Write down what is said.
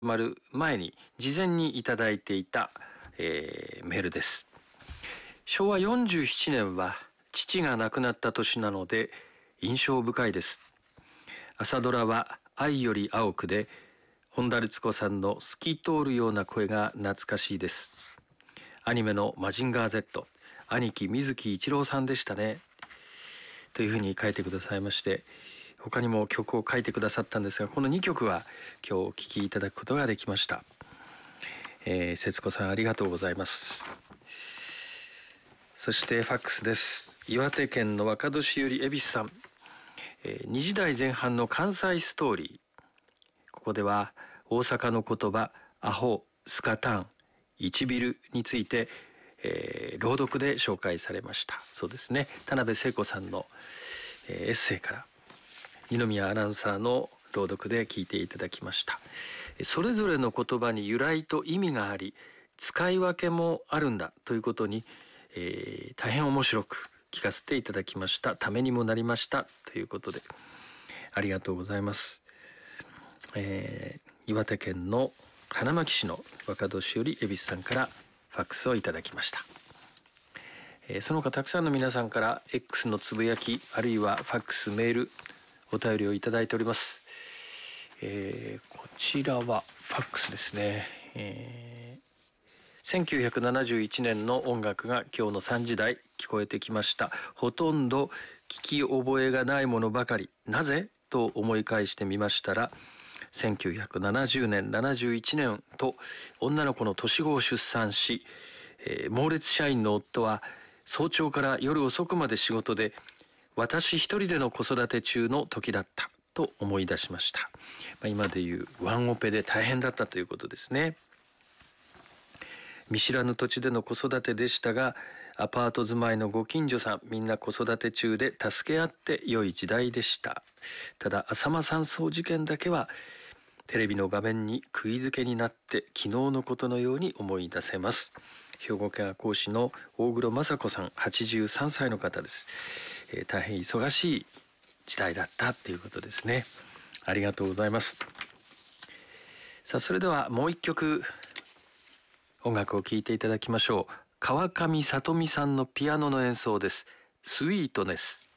まる前に事前にいただいていた、メールです。昭和47年は父が亡くなった年なので印象深いです。朝ドラは愛より青くで、本田律子さんの透き通るような声が懐かしいです。アニメのマジンガー Z、兄貴水木一郎さんでしたね。というふうに書いてくださいまして、他にも曲を書いてくださったんですが、この2曲は今日お聴きいただくことができました。節子さんありがとうございます。そしてファックスです。岩手県の若年寄り恵比寿さん、2時台前半の関西ストーリー、ここでは大阪の言葉アホ、スカタン、1ビルについて、朗読で紹介されました。そうですね、田辺聖子さんの、エッセイから二宮アナウンサーの朗読で聞いていただきました。それぞれの言葉に由来と意味があり、使い分けもあるんだということに、大変面白く聞かせていただきました。ためにもなりましたということで、ありがとうございます。岩手県の花巻市の若年寄り恵比寿さんからファックスをいただきました。その他たくさんの皆さんから X のつぶやき、あるいはファックス、メール、お便りをいただいております。こちらはファックスですね。1971年の音楽が今日の3時台聞こえてきました。ほとんど聞き覚えがないものばかり。なぜと思い返してみましたら、1970年、71年と女の子の年子を出産し、猛烈社員の夫は早朝から夜遅くまで仕事で、私一人での子育て中の時だったと思い出しました。今でいうワンオペで大変だったということですね。見知らぬ土地での子育てでしたが、アパート住まいのご近所さん、みんな子育て中で助け合って良い時代でした。ただ、浅間山荘事件だけは、テレビの画面に釘付けになって昨日のことのように思い出せます。兵庫県赤穂市の大黒雅子さん、83歳の方です。大変忙しい時代だったということですね。ありがとうございます。さあ、それではもう一曲音楽を聴いていただきましょう。川上里美さんのピアノの演奏です。スイートネス。